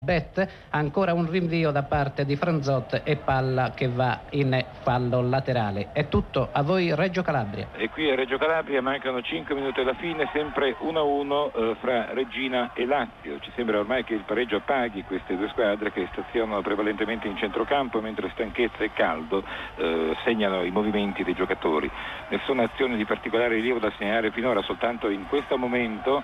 Bet, ancora un rinvio da parte di Franzot e palla che va in fallo laterale. È tutto, a voi Reggio Calabria. E qui a Reggio Calabria mancano 5 minuti alla fine, sempre 1-1 fra Reggina e Lazio. Ci sembra ormai che il pareggio paghi queste due squadre che stazionano prevalentemente in centrocampo, mentre stanchezza e caldo segnano i movimenti dei giocatori. Nessuna azione di particolare rilievo da segnalare finora, soltanto in questo momento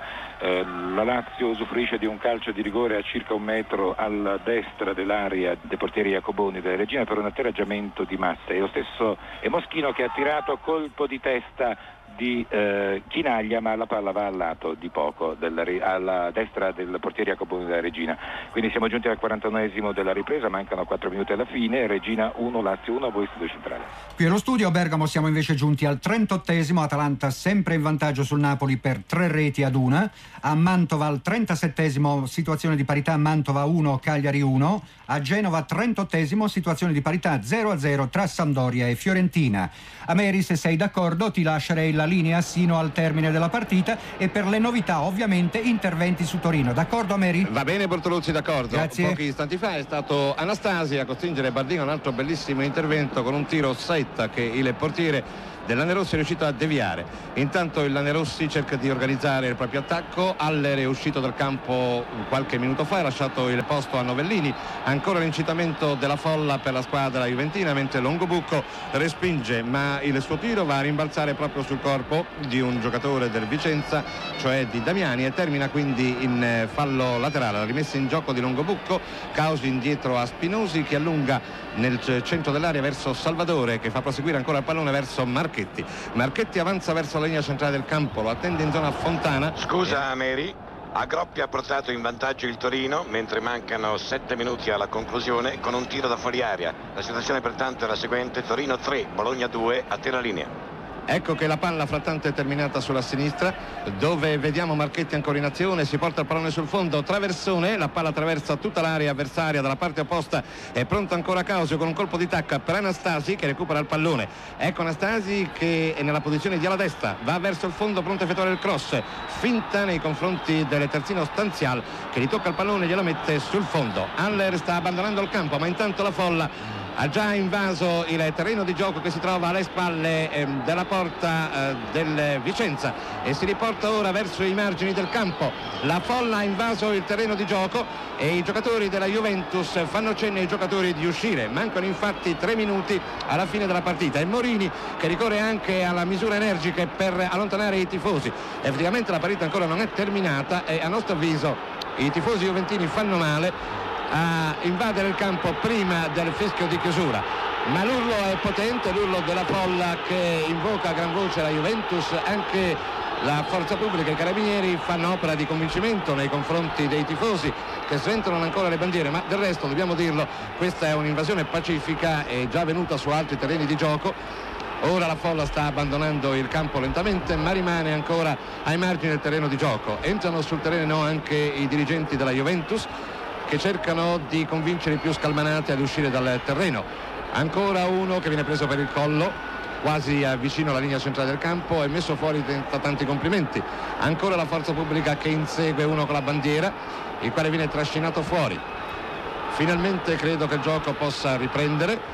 la Lazio usufruisce di un calcio di rigore a circa un metro alla destra dell'area dei portieri Jacoboni della Regina per un atterraggiamento di massa, e lo stesso è Moschino che ha tirato colpo di testa di Chinaglia, ma la palla va al lato di poco alla destra del portiere Jacoboni della Regina. Quindi siamo giunti al 49esimo della ripresa, mancano 4 minuti alla fine. Regina 1, Lazio 1, a voi Studio Centrale. Qui allo studio a Bergamo siamo invece giunti al 38esimo, Atalanta sempre in vantaggio sul Napoli per 3-1. A Mantova al 37esimo situazione di parità, Mantova 1, Cagliari 1. A Genova 38esimo situazione di parità 0-0 tra Sampdoria e Fiorentina. Ameri, se sei d'accordo ti lascerei la linea sino al termine della partita e per le novità ovviamente interventi su Torino. D'accordo Ameri? Va bene Bortoluzzi, d'accordo. Grazie. Pochi istanti fa è stato Anastasi a costringere Bardino, un altro bellissimo intervento con un tiro setta che il portiere del Lanerossi è riuscito a deviare. Intanto il Lanerossi cerca di organizzare il proprio attacco. Haller è uscito dal campo qualche minuto fa, ha lasciato il posto a Novellini. Ancora l'incitamento della folla per la squadra juventina, mentre Longobucco respinge, ma il suo tiro va a rimbalzare proprio sul corpo di un giocatore del Vicenza, cioè di Damiani, e termina quindi in fallo laterale. La rimessa in gioco di Longobucco, Causi indietro a Spinosi che allunga nel centro dell'area verso Salvadore, che fa proseguire ancora il pallone verso Marchetti avanza verso la linea centrale del campo, lo attende in zona Fontana. Scusa Meri, a Groppi ha portato in vantaggio il Torino mentre mancano 7 minuti alla conclusione con un tiro da fuori area. La situazione pertanto è la seguente: Torino 3, Bologna 2, a te la linea. Ecco che la palla frattanto è terminata sulla sinistra, dove vediamo Marchetti ancora in azione, si porta il pallone sul fondo, traversone, la palla attraversa tutta l'area avversaria dalla parte opposta, è pronto ancora Causio con un colpo di tacca per Anastasi che recupera il pallone. Ecco Anastasi che è nella posizione di ala destra, va verso il fondo pronto a effettuare il cross, finta nei confronti del terzino Stanzial che gli tocca il pallone e glielo mette sul fondo. Haller sta abbandonando il campo, ma intanto la folla ha già invaso il terreno di gioco che si trova alle spalle della porta del Vicenza e si riporta ora verso i margini del campo. La folla ha invaso il terreno di gioco e i giocatori della Juventus fanno cenno ai giocatori di uscire. Mancano infatti 3 minuti alla fine della partita e Morini che ricorre anche alla misura energiche per allontanare i tifosi. Effettivamente la partita ancora non è terminata e a nostro avviso i tifosi juventini fanno male a invadere il campo prima del fischio di chiusura, ma l'urlo è potente, l'urlo della folla che invoca a gran voce la Juventus. Anche la forza pubblica e i carabinieri fanno opera di convincimento nei confronti dei tifosi che sentono ancora le bandiere, ma del resto dobbiamo dirlo, questa è un'invasione pacifica, è già avvenuta su altri terreni di gioco. Ora la folla sta abbandonando il campo lentamente, ma rimane ancora ai margini del terreno di gioco. Entrano sul terreno anche i dirigenti della Juventus che cercano di convincere i più scalmanati ad uscire dal terreno. Ancora uno che viene preso per il collo quasi vicino alla linea centrale del campo e messo fuori da tanti complimenti. Ancora la forza pubblica che insegue uno con la bandiera, il quale viene trascinato fuori. Finalmente credo che il gioco possa riprendere.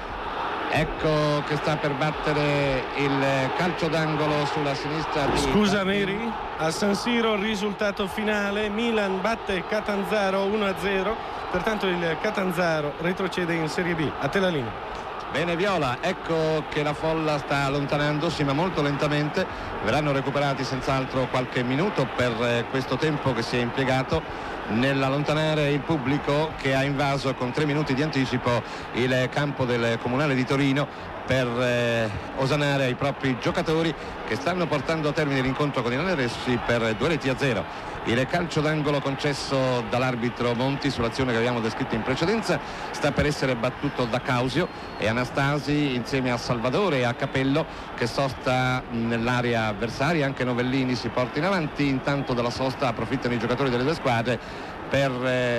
Ecco che sta per battere il calcio d'angolo sulla sinistra di... Scusa Meri, a San Siro il risultato finale: Milan batte Catanzaro 1-0, pertanto il Catanzaro retrocede in Serie B. A te la linea. Bene Viola, ecco che la folla sta allontanandosi ma molto lentamente, verranno recuperati senz'altro qualche minuto per questo tempo che si è impiegato nell'allontanare il pubblico che ha invaso con 3 minuti di anticipo il campo del Comunale di Torino per osanare ai propri giocatori che stanno portando a termine l'incontro con i Lanerossi per 2-0. Il calcio d'angolo concesso dall'arbitro Monti sull'azione che abbiamo descritto in precedenza sta per essere battuto da Causio e Anastasi insieme a Salvadore e a Capello che sosta nell'area avversaria. Anche Novellini si porta in avanti, intanto della sosta approfittano i giocatori delle due squadre per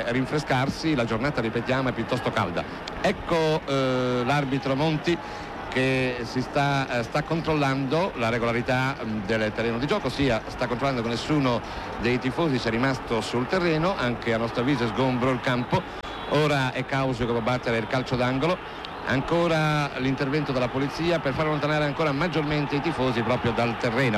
rinfrescarsi. La giornata, ripetiamo, è piuttosto calda. Ecco l'arbitro Monti che si sta controllando la regolarità del terreno di gioco, sia sta controllando che nessuno dei tifosi sia rimasto sul terreno, anche a nostro avviso è sgombro il campo. Ora è Causio che può battere il calcio d'angolo, ancora l'intervento della polizia per far allontanare ancora maggiormente i tifosi proprio dal terreno.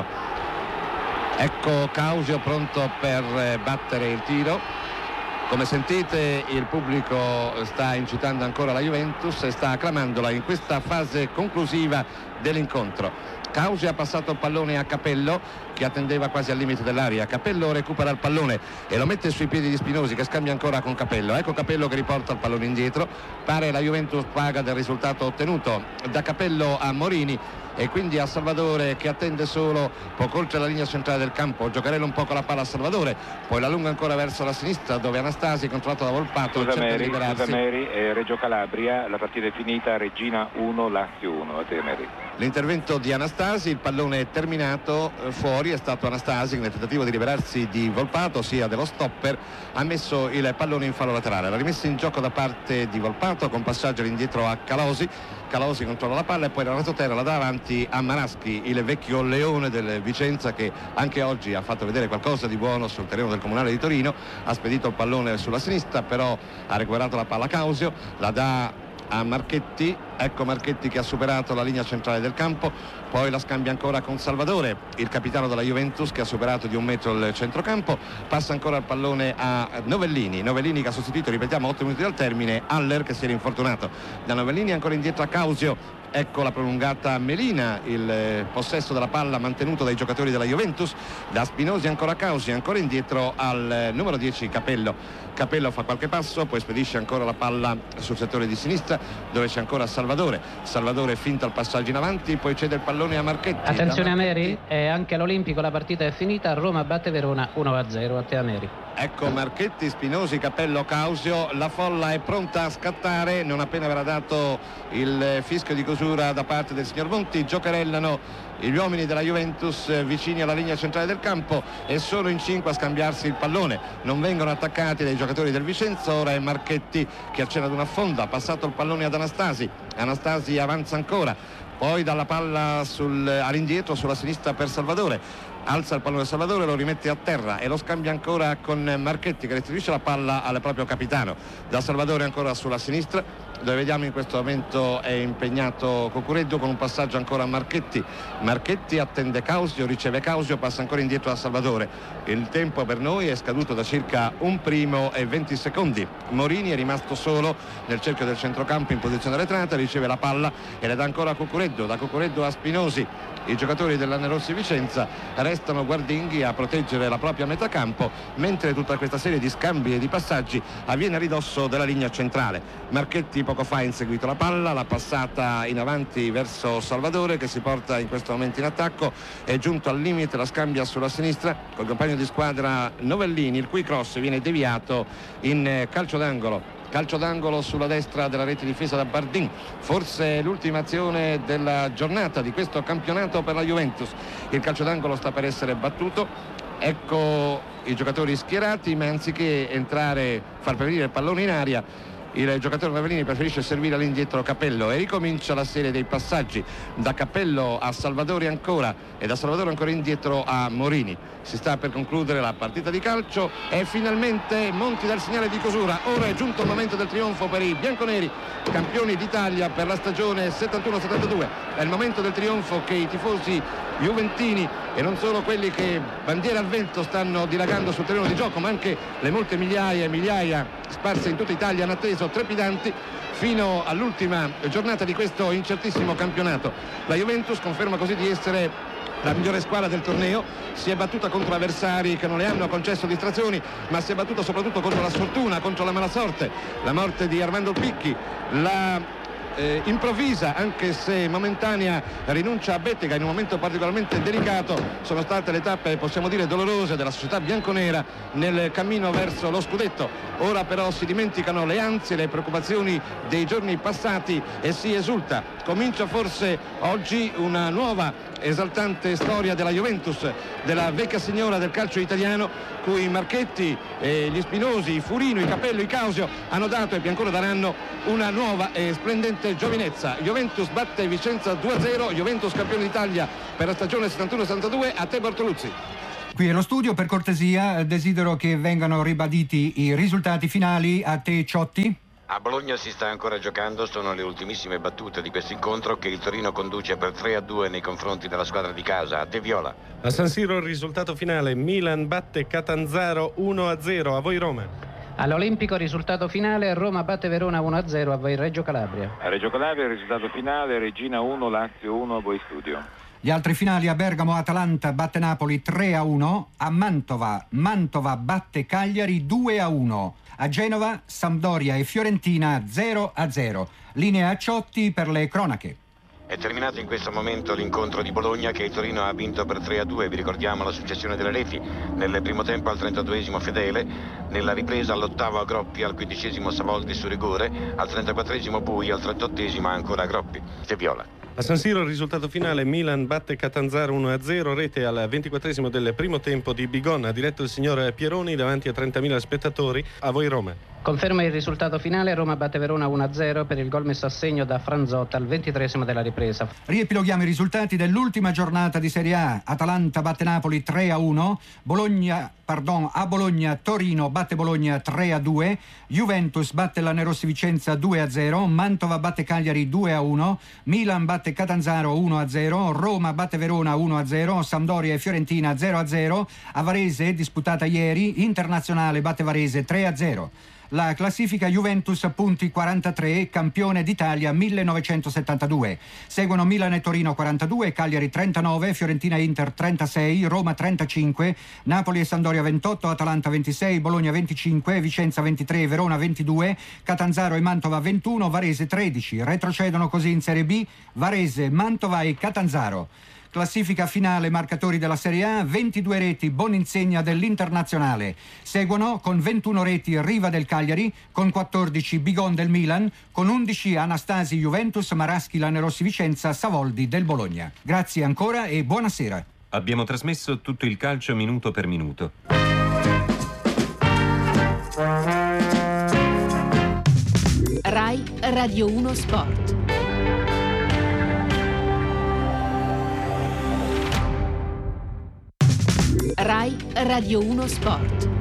Ecco Causio pronto per battere il tiro. Come sentite il pubblico sta incitando ancora la Juventus e sta acclamandola in questa fase conclusiva dell'incontro. Causio ha passato il pallone a Capello che attendeva quasi al limite dell'area. Capello recupera il pallone e lo mette sui piedi di Spinosi che scambia ancora con Capello. Ecco Capello che riporta il pallone indietro. Pare la Juventus paga del risultato ottenuto. Da Capello a Morini e quindi a Salvadore che attende solo poco oltre la linea centrale del campo. Giocarello un po' con la palla a Salvadore, poi la lunga ancora verso la sinistra dove Anastasi, controllato da Volpato, Scusa Mary, Reggio Calabria, la partita è finita, Reggina 1, Lazio 1. A te Mary. L'intervento di Anastasi, il pallone è terminato fuori, è stato Anastasi che nel tentativo di liberarsi di Volpato, sia dello stopper, ha messo il pallone in fallo laterale. La rimessa in gioco da parte di Volpato con passaggio all'indietro a Calosi. Calosi controlla la palla e poi la retroterra la dà avanti a Maraschi, il vecchio leone del Vicenza che anche oggi ha fatto vedere qualcosa di buono sul terreno del Comunale di Torino. Ha spedito il pallone sulla sinistra, però ha recuperato la palla Causio, la dà a Marchetti. Ecco Marchetti che ha superato la linea centrale del campo, poi la scambia ancora con Salvadore, il capitano della Juventus, che ha superato di 1 metro il centrocampo. Passa ancora il pallone a Novellini che ha sostituito, ripetiamo, 8 minuti dal termine, Haller che si era infortunato. Da Novellini ancora indietro a Causio. Ecco la prolungata Melina, il possesso della palla mantenuto dai giocatori della Juventus. Da Spinosi ancora a Causi, ancora indietro al numero 10 Capello. Capello fa qualche passo, poi spedisce ancora la palla sul settore di sinistra dove c'è ancora Salvadore. Salvadore finta il passaggio in avanti, poi cede il pallone a Marchetti. Attenzione a Mary, anche all'Olimpico la partita è finita, Roma batte Verona 1-0. A te Mary. Ecco Marchetti, Spinosi, Capello, Causio, la folla è pronta a scattare non appena verrà dato il fischio di chiusura da parte del signor Monti. Giocherellano gli uomini della Juventus vicini alla linea centrale del campo e sono in 5 a scambiarsi il pallone, non vengono attaccati dai giocatori del Vicenza. Ora è Marchetti che accenna ad una fonda, ha passato il pallone ad Anastasi, Anastasi avanza ancora, poi dalla palla all'indietro sulla sinistra per Salvadore, alza il pallone Salvadore, lo rimette a terra e lo scambia ancora con Marchetti che restituisce la palla al proprio capitano. Da Salvadore ancora sulla sinistra dove vediamo in questo momento è impegnato Cucureddu con un passaggio ancora a Marchetti. Marchetti attende Causio, riceve Causio, passa ancora indietro a Salvadore. Il tempo per noi è scaduto da circa 1 minuto e 20 secondi. Morini è rimasto solo nel cerchio del centrocampo in posizione arretrata, riceve la palla e le dà ancora a Cucureddu, da Cucureddu a Spinosi. I giocatori dell'Anerossi Vicenza restano guardinghi a proteggere la propria metacampo, mentre tutta questa serie di scambi e di passaggi avviene a ridosso della linea centrale. Marchetti poco fa ha inseguito la palla, l'ha passata in avanti verso Salvadore che si porta in questo momento in attacco, è giunto al limite, la scambia sulla sinistra col compagno di squadra Novellini, il cui cross viene deviato in calcio d'angolo. Calcio d'angolo sulla destra della rete difesa da Bardin, forse l'ultima azione della giornata di questo campionato per la Juventus. Il calcio d'angolo sta per essere battuto, ecco i giocatori schierati, ma anziché far prevenire il pallone in aria, il giocatore Novellini preferisce servire all'indietro Capello e ricomincia la serie dei passaggi da Capello a Salvadore ancora e da Salvadore ancora indietro a Morini. Si sta per concludere la partita di calcio e finalmente Monti dà il segnale di chiusura. Ora è giunto il momento del trionfo per i bianconeri, campioni d'Italia per la stagione 71-72. È il momento del trionfo che i tifosi juventini e non solo quelli che bandiera al vento stanno dilagando sul terreno di gioco, ma anche le molte migliaia e migliaia sparse in tutta Italia hanno atteso trepidanti fino all'ultima giornata di questo incertissimo campionato. La Juventus conferma così di essere la migliore squadra del torneo, si è battuta contro avversari che non le hanno concesso distrazioni, ma si è battuta soprattutto contro la sfortuna, contro la mala sorte, la morte di Armando Picchi, la improvvisa, anche se momentanea, rinuncia a Bettega in un momento particolarmente delicato. Sono state le tappe, possiamo dire, dolorose della società bianconera nel cammino verso lo scudetto. Ora però si dimenticano le ansie, le preoccupazioni dei giorni passati e si esulta. Comincia forse oggi una nuova esaltante storia della Juventus, della vecchia signora del calcio italiano, cui Marchetti, gli Spinosi, i Furino, i Capello, i Causio hanno dato e ancora daranno una nuova e splendente giovinezza. Juventus batte Vicenza 2-0, Juventus campione d'Italia per la stagione 71-72. A te Bortoluzzi. Qui è lo studio, per cortesia desidero che vengano ribaditi i risultati finali. A te Ciotti. A Bologna si sta ancora giocando, sono le ultimissime battute di questo incontro che il Torino conduce per 3-2 nei confronti della squadra di casa. A te Viola. A San Siro il risultato finale: Milan batte Catanzaro 1-0. A voi Roma. All'Olimpico risultato finale: Roma batte Verona 1-0. A voi Reggio Calabria. A Reggio Calabria il risultato finale: Regina 1, Lazio 1. A voi studio. Gli altri finali: a Bergamo Atalanta batte Napoli 3-1, a Mantova batte Cagliari 2-1, a Genova Sampdoria e Fiorentina 0-0. Linea a Ciotti per le cronache. È terminato in questo momento l'incontro di Bologna che il Torino ha vinto per 3-2, vi ricordiamo la successione delle reti: nel primo tempo al 32esimo Fedele, nella ripresa all'8° Groppi, al 15esimo Savoldi su rigore, al 34esimo Bui, al 38esimo ancora Groppi. Te Viola. A San Siro il risultato finale: Milan batte Catanzaro 1-0, rete al 24esimo del primo tempo di Bigon, ha diretto il signor Pieroni davanti a 30.000 spettatori. A voi Roma. Conferma il risultato finale: Roma batte Verona 1-0 per il gol messo a segno da Franzotta al 23esimo della ripresa. Riepiloghiamo i risultati dell'ultima giornata di Serie A. Atalanta batte Napoli 3-1, a Bologna Torino batte Bologna 3-2, Juventus batte Lanerossi Vicenza 2-0, Mantova batte Cagliari 2-1, Milan batte Catanzaro 1-0, Roma batte Verona 1-0, Sampdoria e Fiorentina 0-0, a Varese, disputata ieri, Internazionale batte Varese 3-0. La classifica: Juventus punti 43, campione d'Italia 1972. Seguono Milan e Torino 42, Cagliari 39, Fiorentina e Inter 36, Roma 35, Napoli e Sampdoria 28, Atalanta 26, Bologna 25, Vicenza 23, Verona 22, Catanzaro e Mantova 21, Varese 13. Retrocedono così in Serie B Varese, Mantova e Catanzaro. Classifica finale: marcatori della Serie A: 22 reti Boninsegna dell'Internazionale. Seguono con 21 reti Riva del Cagliari, con 14 Bigon del Milan, con 11 Anastasi Juventus, Maraschi Lanerossi Vicenza, Savoldi del Bologna. Grazie ancora e buonasera. Abbiamo trasmesso tutto il calcio minuto per minuto. Rai Radio 1 Sport. Rai Radio 1 Sport.